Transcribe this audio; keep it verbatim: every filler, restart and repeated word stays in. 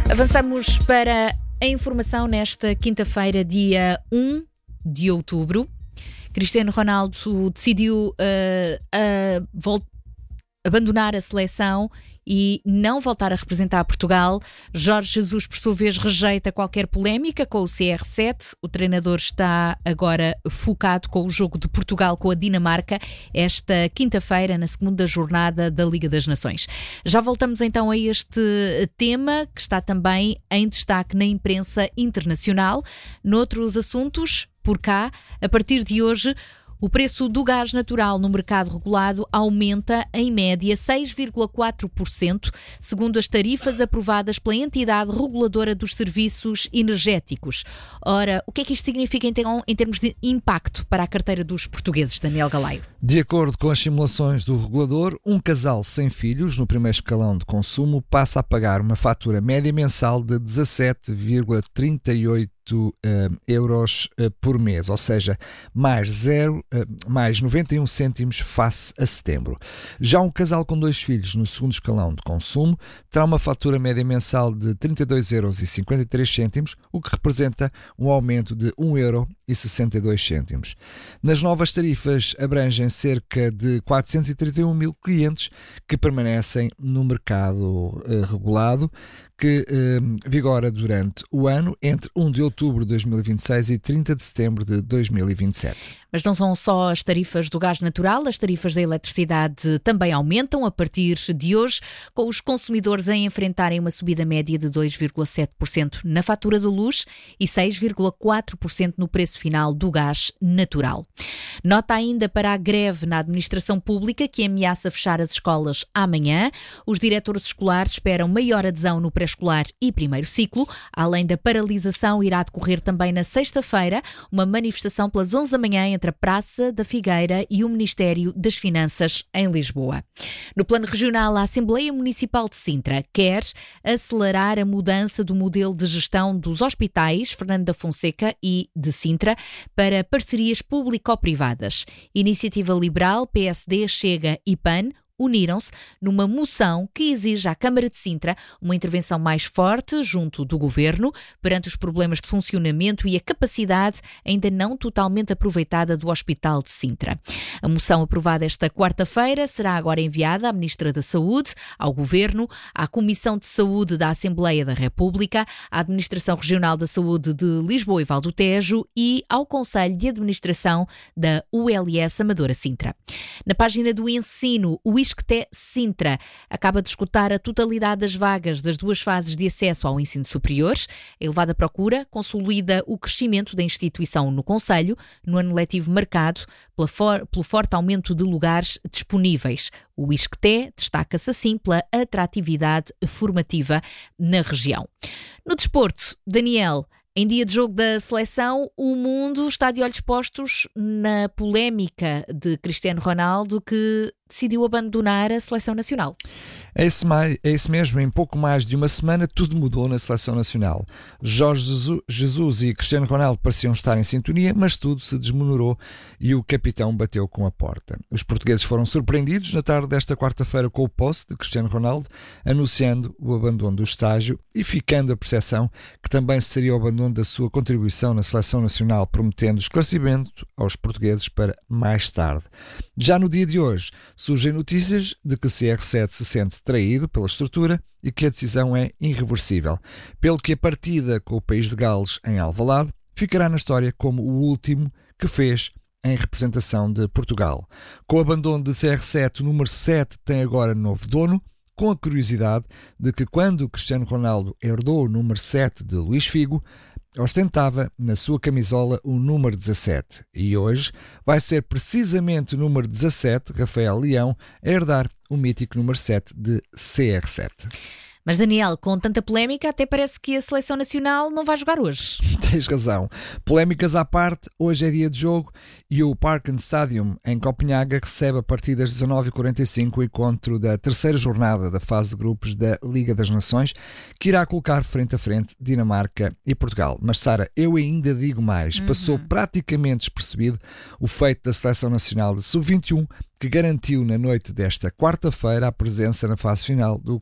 Avançamos para a informação nesta quinta-feira, dia um de outubro. Cristiano Ronaldo decidiu uh, uh, vol- abandonar a seleção e não voltar a representar Portugal. Jorge Jesus, por sua vez, rejeita qualquer polémica com o C R sete. O treinador está agora focado com o jogo de Portugal com a Dinamarca esta quinta-feira, na segunda jornada da Liga das Nações. Já voltamos então a este tema que está também em destaque na imprensa internacional. Noutros assuntos, por cá, a partir de hoje, o preço do gás natural no mercado regulado aumenta em média seis vírgula quatro por cento, segundo as tarifas aprovadas pela entidade reguladora dos serviços energéticos. Ora, o que é que isto significa então em termos de impacto para a carteira dos portugueses, Daniel Galaio? De acordo com as simulações do regulador, um casal sem filhos no primeiro escalão de consumo passa a pagar uma fatura média mensal de dezassete vírgula trinta e oito Uh, euros uh, por mês, ou seja, mais, zero, uh, mais noventa e um cêntimos face a setembro. Já um casal com dois filhos no segundo escalão de consumo terá uma fatura média mensal de trinta e dois euros e cinquenta e três cêntimos, o que representa um aumento de um euro e sessenta e dois cêntimos. Nas novas tarifas abrangem cerca de quatrocentos e trinta e um mil clientes que permanecem no mercado uh, regulado, que uh, vigora durante o ano entre um de outubro de dois mil e vinte e seis e trinta de setembro de dois mil e vinte e sete. Mas não são só as tarifas do gás natural, as tarifas da eletricidade também aumentam a partir de hoje, com os consumidores a enfrentarem uma subida média de dois vírgula sete por cento na fatura de luz e seis vírgula quatro por cento no preço final do gás natural. Nota ainda para a greve na administração pública que ameaça fechar as escolas amanhã. Os diretores escolares esperam maior adesão no pré-escolar e primeiro ciclo. Além da paralisação, irá decorrer também na sexta-feira uma manifestação pelas onze da manhã entre a Praça da Figueira e o Ministério das Finanças em Lisboa. No plano regional, a Assembleia Municipal de Sintra quer acelerar a mudança do modelo de gestão dos hospitais Fernando da Fonseca e de Sintra para parcerias público-privadas. Iniciativa Liberal, P S D, Chega e P A N uniram-se numa moção que exige à Câmara de Sintra uma intervenção mais forte junto do Governo perante os problemas de funcionamento e a capacidade ainda não totalmente aproveitada do Hospital de Sintra. A moção aprovada esta quarta-feira será agora enviada à Ministra da Saúde, ao Governo, à Comissão de Saúde da Assembleia da República, à Administração Regional da Saúde de Lisboa e Val do Tejo e ao Conselho de Administração da U L S Amadora Sintra. Na página do ensino, o ISCTE Sintra acaba de esgotar a totalidade das vagas das duas fases de acesso ao ensino superior. A elevada procura consolida o crescimento da instituição no concelho, no ano letivo marcado pela for- pelo forte aumento de lugares disponíveis. O ISCTE destaca-se assim pela atratividade formativa na região. No desporto, Daniel, em dia de jogo da seleção, o mundo está de olhos postos na polémica de Cristiano Ronaldo, que decidiu abandonar a seleção nacional. É isso, mais, é isso mesmo, em pouco mais de uma semana tudo mudou na seleção nacional. Jorge Jesus e Cristiano Ronaldo pareciam estar em sintonia, mas tudo se desmonorou e o capitão bateu com a porta. Os portugueses foram surpreendidos na tarde desta quarta-feira com o post de Cristiano Ronaldo anunciando o abandono do estágio e ficando a percepção que também seria o abandono da sua contribuição na seleção nacional, prometendo esclarecimento aos portugueses para mais tarde. Já no dia de hoje, surgem notícias de que C R sete se sente traído pela estrutura e que a decisão é irreversível, pelo que a partida com o país de Gales em Alvalade ficará na história como o último que fez em representação de Portugal. Com o abandono de C R sete, o número sete tem agora novo dono, com a curiosidade de que quando o Cristiano Ronaldo herdou o número sete de Luís Figo, ostentava na sua camisola o número dezassete e hoje vai ser precisamente o número dezassete, Rafael Leão, a herdar o mítico número sete de C R sete. Mas, Daniel, com tanta polémica, até parece que a seleção nacional não vai jogar hoje. Tens razão. Polémicas à parte, hoje é dia de jogo e o Parken Stadium, em Copenhaga, recebe a partir das dezanove e quarenta e cinco o encontro da terceira jornada da fase de grupos da Liga das Nações, que irá colocar frente a frente Dinamarca e Portugal. Mas, Sara, eu ainda digo mais. Uhum. Passou praticamente despercebido o feito da seleção nacional de sub vinte e um, que garantiu na noite desta quarta-feira a presença na fase final do